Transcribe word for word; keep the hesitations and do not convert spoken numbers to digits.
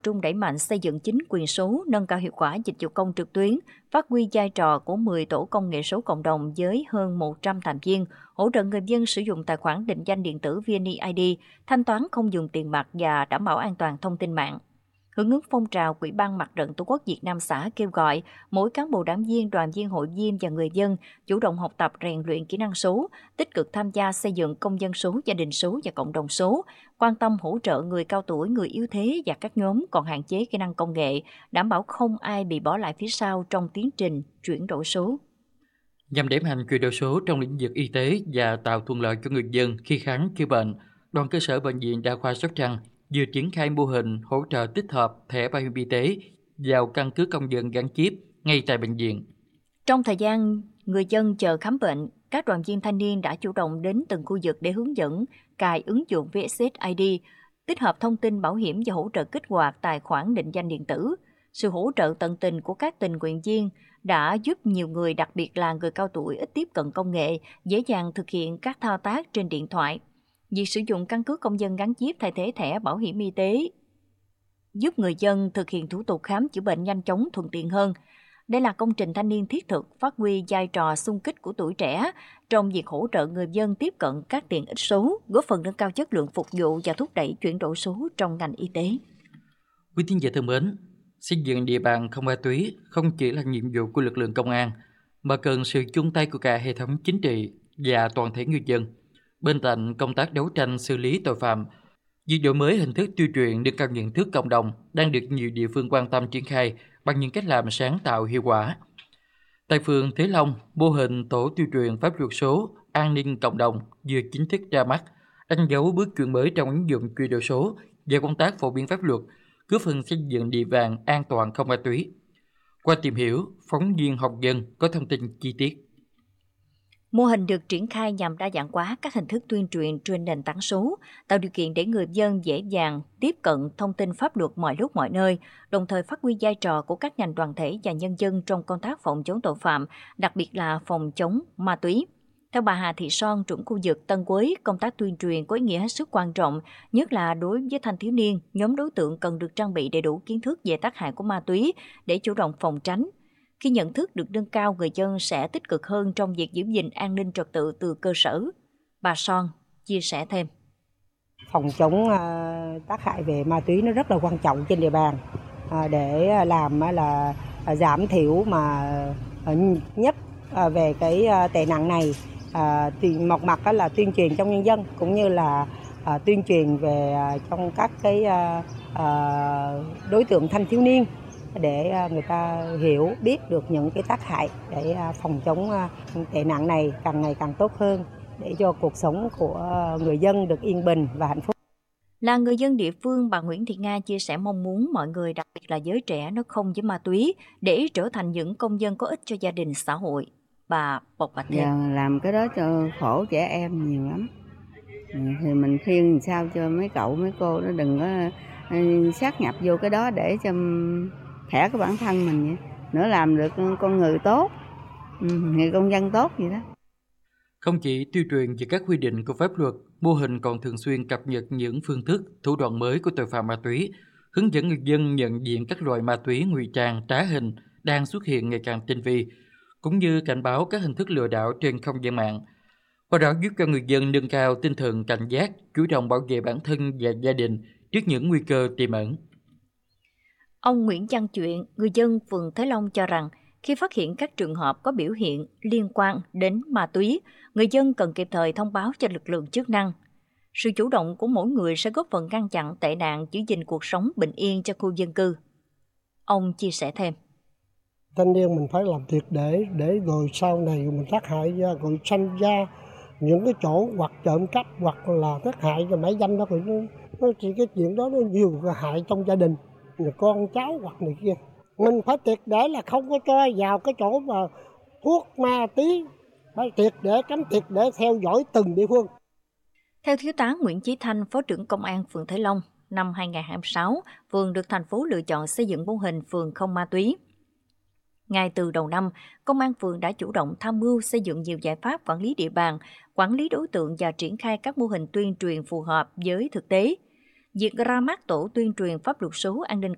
trung đẩy mạnh xây dựng chính quyền số, nâng cao hiệu quả dịch vụ công trực tuyến, phát huy vai trò của mười tổ công nghệ số cộng đồng với hơn một trăm thành viên, hỗ trợ người dân sử dụng tài khoản định danh điện tử vê en i đê, thanh toán không dùng tiền mặt và đảm bảo an toàn thông tin mạng. Hưởng ứng phong trào, Ủy ban Mặt trận Tổ quốc Việt Nam xã kêu gọi mỗi cán bộ đảng viên, đoàn viên, hội viên và người dân chủ động học tập, rèn luyện kỹ năng số, tích cực tham gia xây dựng công dân số, gia đình số và cộng đồng số, quan tâm hỗ trợ người cao tuổi, người yếu thế và các nhóm còn hạn chế kỹ năng công nghệ, đảm bảo không ai bị bỏ lại phía sau trong tiến trình chuyển đổi số. Nhằm đẩy mạnh chuyển đổi số trong lĩnh vực y tế và tạo thuận lợi cho người dân khi khám chữa bệnh, Đoàn cơ sở Bệnh viện Đa khoa Sóc Trăng vừa triển khai mô hình hỗ trợ tích hợp thẻ bảo hiểm y tế vào căn cước công dân gắn chip ngay tại bệnh viện. Trong thời gian người dân chờ khám bệnh, các đoàn viên thanh niên đã chủ động đến từng khu vực để hướng dẫn cài ứng dụng vê ét ét i đê, tích hợp thông tin bảo hiểm và hỗ trợ kích hoạt tài khoản định danh điện tử. Sự hỗ trợ tận tình của các tình nguyện viên đã giúp nhiều người, đặc biệt là người cao tuổi ít tiếp cận công nghệ, dễ dàng thực hiện các thao tác trên điện thoại. Việc sử dụng căn cước công dân gắn chip thay thế thẻ bảo hiểm y tế giúp người dân thực hiện thủ tục khám chữa bệnh nhanh chóng, thuận tiện hơn. Đây là công trình thanh niên thiết thực, phát huy vai trò xung kích của tuổi trẻ trong việc hỗ trợ người dân tiếp cận các tiện ích số, góp phần nâng cao chất lượng phục vụ và thúc đẩy chuyển đổi số trong ngành y tế. Quý thính giả thân mến, xây dựng địa bàn không ma túy không chỉ là nhiệm vụ của lực lượng công an, mà cần sự chung tay của cả hệ thống chính trị và toàn thể người dân. Bên cạnh công tác đấu tranh xử lý tội phạm, việc đổi mới hình thức tuyên truyền nâng cao nhận thức cộng đồng đang được nhiều địa phương quan tâm triển khai bằng những cách làm sáng tạo hiệu quả. Tại phường Thế Long, mô hình tổ tuyên truyền pháp luật số an ninh cộng đồng vừa chính thức ra mắt, đánh dấu bước chuyển mới trong ứng dụng chuyển đổi số và công tác phổ biến pháp luật, góp phần xây dựng địa bàn an toàn không ma túy. Qua tìm hiểu, phóng viên Hồng Dân có thông tin chi tiết. Mô hình được triển khai nhằm đa dạng hóa các hình thức tuyên truyền trên nền tảng số, tạo điều kiện để người dân dễ dàng tiếp cận thông tin pháp luật mọi lúc mọi nơi, đồng thời phát huy vai trò của các ngành đoàn thể và nhân dân trong công tác phòng chống tội phạm, đặc biệt là phòng chống ma túy. Theo bà Hà Thị Son, trưởng khu vực Tân Quế, công tác tuyên truyền có ý nghĩa hết sức quan trọng, nhất là đối với thanh thiếu niên, nhóm đối tượng cần được trang bị đầy đủ kiến thức về tác hại của ma túy để chủ động phòng tránh. Khi nhận thức được nâng cao, người dân sẽ tích cực hơn trong việc giữ gìn an ninh trật tự từ cơ sở. Bà Son chia sẻ thêm. Phòng chống uh, tác hại về ma túy nó rất là quan trọng trên địa bàn uh, để làm uh, là uh, giảm thiểu mà uh, nhất uh, về cái uh, tệ nạn này. Uh, thì một mặt uh, là tuyên truyền trong nhân dân cũng như là uh, tuyên truyền về uh, trong các cái uh, uh, đối tượng thanh thiếu niên, để người ta hiểu biết được những cái tác hại để phòng chống tệ nạn này càng ngày càng tốt hơn, để cho cuộc sống của người dân được yên bình và hạnh phúc. Là người dân địa phương, bà Nguyễn Thị Nga chia sẻ mong muốn mọi người, đặc biệt là giới trẻ, nó không với ma túy để trở thành những công dân có ích cho gia đình, xã hội. Bà bộc bạch thêm. Giờ làm cái đó cho khổ trẻ em nhiều lắm. Thì mình khuyên sao cho mấy cậu, mấy cô nó đừng có sát nhập vô cái đó để cho khỏe cái bản thân mình vậy. Nữa làm được con người tốt, người công dân tốt vậy đó. Không chỉ tuyên truyền về các quy định của pháp luật, mô hình còn thường xuyên cập nhật những phương thức, thủ đoạn mới của tội phạm ma túy, hướng dẫn người dân nhận diện các loại ma túy ngụy trang, trá hình đang xuất hiện ngày càng tinh vi, cũng như cảnh báo các hình thức lừa đảo trên không gian mạng. Qua đó giúp cho người dân nâng cao tinh thần cảnh giác, chủ động bảo vệ bản thân và gia đình trước những nguy cơ tiềm ẩn. Ông Nguyễn Văn Chuyện, người dân phường Thế Long cho rằng, khi phát hiện các trường hợp có biểu hiện liên quan đến ma túy, người dân cần kịp thời thông báo cho lực lượng chức năng. Sự chủ động của mỗi người sẽ góp phần ngăn chặn tệ nạn, giữ gìn cuộc sống bình yên cho khu dân cư. Ông chia sẻ thêm. Thanh niên mình phải làm triệt để, để rồi sau này mình tác hại ra, rồi sanh ra những cái chỗ hoặc trộm cắp hoặc là tác hại cho mãi dâm đó, rồi nó, nó chỉ cái chuyện đó nó nhiều hại trong gia đình, con cháu hoặc này kia. Mình phải triệt để là không có cho vào cái chỗ mà thuốc ma túy, phải triệt để cấm triệt để theo dõi từng địa phương. Theo Thiếu tá Nguyễn Chí Thanh, Phó trưởng Công an phường Thế Long, năm hai nghìn không trăm hai mươi sáu, phường được thành phố lựa chọn xây dựng mô hình phường không ma túy. Ngay từ đầu năm, Công an phường đã chủ động tham mưu xây dựng nhiều giải pháp quản lý địa bàn, quản lý đối tượng và triển khai các mô hình tuyên truyền phù hợp với thực tế. Việc ra mắt tổ tuyên truyền pháp luật số an ninh